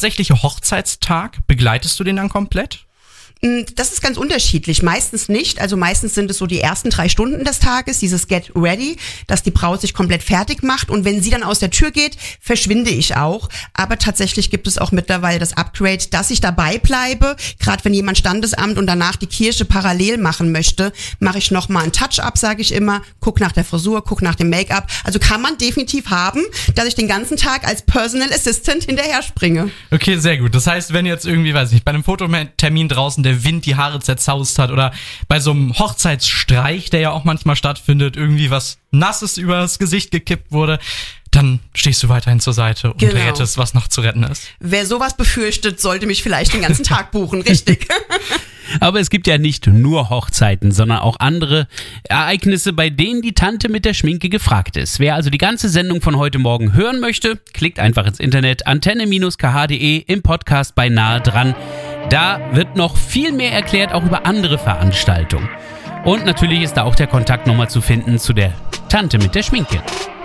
tatsächliche Hochzeitstag, begleitest du den dann komplett? Das ist ganz unterschiedlich. Meistens nicht. Also meistens sind es so die ersten 3 Stunden des Tages, dieses Get Ready, dass die Braut sich komplett fertig macht. Und wenn sie dann aus der Tür geht, verschwinde ich auch. Aber tatsächlich gibt es auch mittlerweile das Upgrade, dass ich dabei bleibe. Gerade wenn jemand Standesamt und danach die Kirche parallel machen möchte, mache ich nochmal ein Touch-up, sage ich immer. Guck nach der Frisur, guck nach dem Make-up. Also kann man definitiv haben, dass ich den ganzen Tag als Personal Assistant hinterher springe. Okay, sehr gut. Das heißt, wenn jetzt irgendwie, weiß ich nicht, bei einem Fototermin draußen der Wind die Haare zerzaust hat oder bei so einem Hochzeitsstreich, der ja auch manchmal stattfindet, irgendwie was Nasses übers Gesicht gekippt wurde, dann stehst du weiterhin zur Seite und rettest, was noch zu retten ist. Wer sowas befürchtet, sollte mich vielleicht den ganzen Tag buchen, richtig. Aber es gibt ja nicht nur Hochzeiten, sondern auch andere Ereignisse, bei denen die Tante mit der Schminke gefragt ist. Wer also die ganze Sendung von heute Morgen hören möchte, klickt einfach ins Internet antenne-kh.de im Podcast bei Nahe dran. Da wird noch viel mehr erklärt, auch über andere Veranstaltungen. Und natürlich ist da auch der Kontakt nochmal zu finden zu der Tante mit der Schminke.